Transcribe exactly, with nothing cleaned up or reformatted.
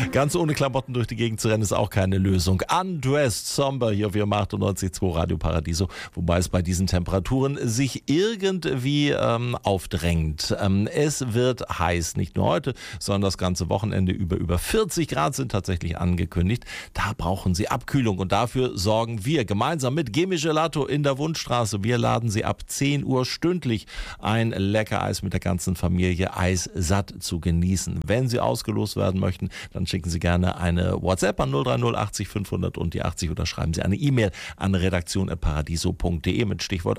Ganz ohne Klamotten durch die Gegend zu rennen ist auch keine Lösung. Undressed Somber hier auf Ihrem achtundneunzig Komma zwei Radio Paradiso, wobei es bei diesen Temperaturen sich irgendwie ähm, aufdrängt. Ähm, es wird heiß, nicht nur heute, sondern das ganze Wochenende über. Über vierzig Grad sind tatsächlich angekündigt. Da brauchen Sie Abkühlung und dafür sorgen wir gemeinsam mit Gemi Gelato in der Wundstraße. Wir laden Sie ab zehn Uhr stündlich ein, lecker Eis mit der ganzen Familie eissatt zu genießen. Wenn Sie ausgelost werden möchten, dann schicken Sie gerne eine WhatsApp an null drei null achtzig fünfhundert und die achtzig oder schreiben Sie eine E-Mail an redaktion at paradiso punkt de mit Stichwort